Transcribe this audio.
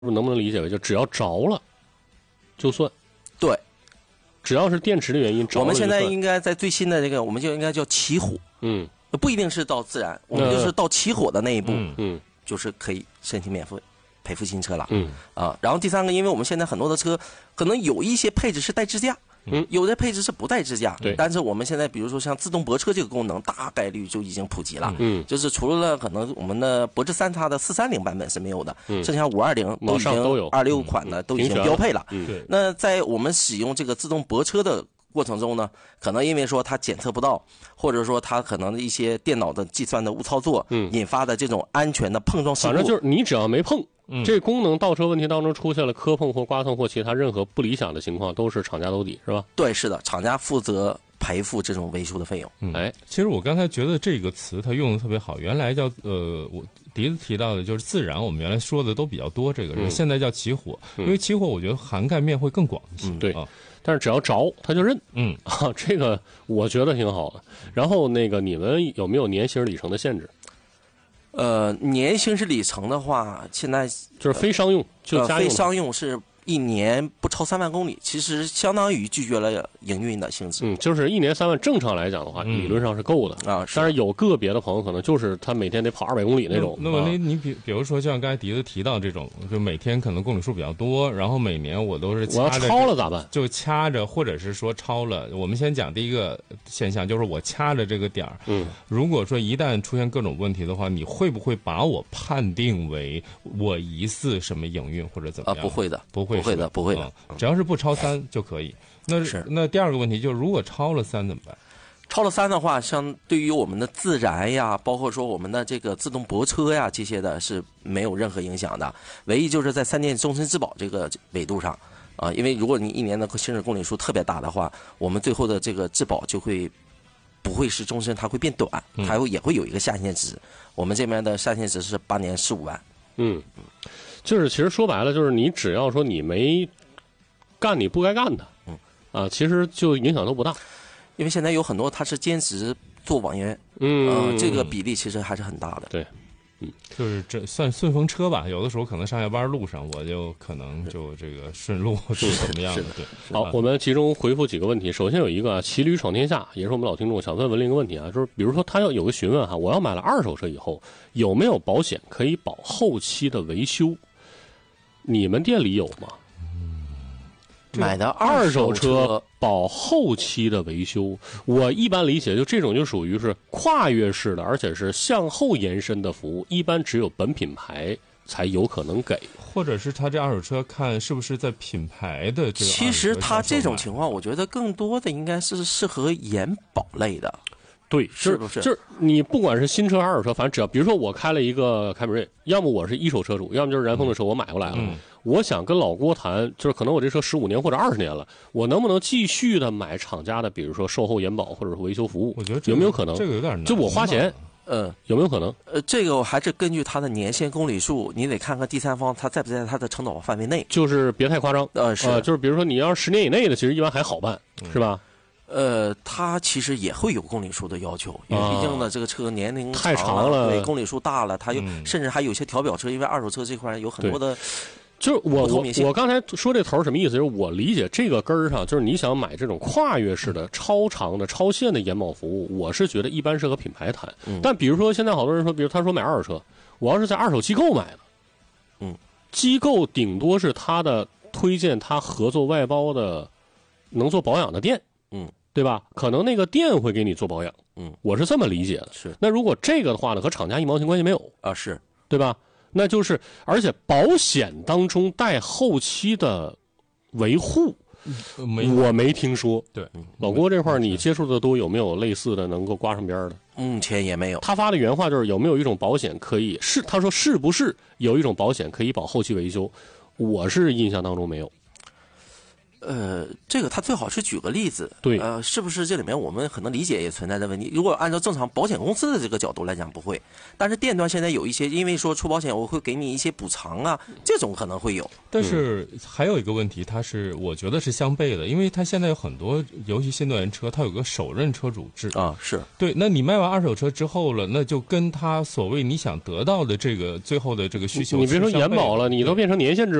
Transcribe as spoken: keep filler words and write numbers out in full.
能不能理解为就只要着了就算？ 对， 只要是电池的原因着了就算。 我们现在应该在最新的这个，我们就应该叫起火。 嗯， 不一定是到自燃，我们就是到起火的那一步， 嗯嗯， 就是可以申请免费赔付新车了。 嗯啊，然后第三个，因为我们现在很多的车可能有一些配置是带支架。 嗯， 有的配置是不带支架， 对。 但是我们现在比如说像自动泊车这个功能，大概率就已经普及了。 嗯， 就是除了可能我们的博智三叉的四三零版本是没有的， 嗯， 剩下五二零都已经二六款的都已经标配了。 嗯，对。 那在我们使用这个自动泊车的过程中呢，可能因为说它检测不到，或者说它可能一些电脑的计算的误操作， 嗯， 引发的这种安全的碰撞事故， 反正就是你只要没碰。嗯、这功能倒车问题当中出现了磕碰或刮蹭或其他任何不理想的情况，都是厂家兜底，是吧？ 对，是的，厂家负责赔付这种维修的费用。 嗯，哎，其实我刚才觉得这个词它用的特别好，原来叫呃，我笛子提到的就是自燃，我们原来说的都比较多，这个、嗯、现在叫起火，因为起火我觉得涵盖面会更广一些。 嗯、对、 啊， 但是只要着它就认。 嗯啊，这个我觉得挺好的。然后那个你们有没有年行里程的限制？ 呃，年行驶里程的话，现在就是非商用，就家用、 呃、非商用是一年不超三万公里，其实相当于拒绝了营运的性质。 嗯，就是一年三万，正常来讲的话，嗯、理论上是够的啊。 但是有个别的朋友可能就是他每天得跑二百公里那种。 那么你你比比如说像刚才笛子提到这种，就每天可能公里数比较多，然后每年我都是掐着， 我要超了咋办？ 就掐着，或者是说超了。我们先讲第一个现象，就是我掐着这个点儿。 嗯， 如果说一旦出现各种问题的话，你会不会把我判定为我疑似什么营运或者怎么样？ 啊，不会的， 不会， 不会的，不会的。 嗯只要是不超三就可以。那是那第二个问题就是，如果超了三怎么办？ 超了三的话，像对于我们的自燃呀，包括说我们的这个自动泊车呀，这些的是没有任何影响的。唯一就是在三电终身质保这个维度上啊，因为如果你一年的行驶公里数特别大的话，我们最后的这个质保就会不会是终身，它会变短，它会也会有一个下限值。我们这边的下限值是八年十五万。 嗯，就是其实说白了，就是你只要说你没干你不该干的， 嗯啊，其实就影响都不大， 因为现在有很多他是兼职做网约， 嗯、 呃，这个比例其实还是很大的。 对，嗯， 就是这算顺风车吧。有的时候可能上下班路上，我就可能就这个顺路是怎么样的？对， 好，我们集中回复几个问题。首先有一个啊，骑驴闯天下，也是我们老听众想问文林一个问题啊，就是比如说他要有个询问哈，我要买了二手车以后，有没有保险可以保后期的维修？你们店里有吗？ 买的二手车车保后期的维修，我一般理解就这种就属于是跨越式的，而且是向后延伸的服务，一般只有本品牌才有可能给， 或者是他这二手车看是不是在品牌的这个。 其实他这种情况，我觉得更多的应该是适合延保类的。 对， 是不是？ 就是你不管是新车、二手车，反正只要比如说我开了一个凯美瑞，要么我是一手车主，要么就是燃风的车我买过来了。 嗯， 我想跟老郭谈，就是可能我这车十五年或者二十年了，我能不能继续的买厂家的，比如说售后延保或者是维修服务？ 我觉得、 这个、有没有可能？ 这个有点难。 就我花钱， 嗯， 有没有可能？ 呃，这个我还是根据它的年限公里数，你得看看第三方他在不在他的承保范围内。 就是别太夸张。 呃，是、 呃，就是比如说你要是十年以内的，其实一般还好办， 嗯、 是吧？ 呃，它其实也会有公里数的要求，因为毕竟呢，这个车年龄太长了， 对，公里数大了，它又、 嗯、 甚至还有些调表车，因为二手车这块有很多的。 就是我我我刚才说这头什么意思？就是我理解这个根儿上，就是你想买这种跨越式的、超长的、超限的延保服务，我是觉得一般是和品牌谈。 嗯、 但比如说现在好多人说，比如他说买二手车，我要是在二手机构买的， 嗯， 机构顶多是他的推荐他合作外包的能做保养的店， 嗯。 对吧？可能那个店会给你做保养， 嗯， 我是这么理解的。 是， 那如果这个的话呢，和厂家一毛钱关系没有啊，是， 对吧？那就是，而且保险当中带后期的维护， 嗯、没我没听说。 对， 老郭这块你接触的都有没有类似的能够挂上边的？ 目前也没有。 他发的原话就是有没有一种保险可以是？他说是不是有一种保险可以保后期维修？我是印象当中没有。 呃，这个他最好是举个例子， 对， 呃，是不是这里面我们可能理解也存在的问题？如果按照正常保险公司的这个角度来讲，不会，但是店端现在有一些，因为说出保险我会给你一些补偿啊，这种可能会有。 但是还有一个问题，它是我觉得是相悖的，因为它现在有很多，尤其新能源车，它有个首任车主制啊，是对。那你卖完二手车之后了，那就跟他所谓你想得到的这个最后的这个需求， 你别说延保了，你都变成年限制。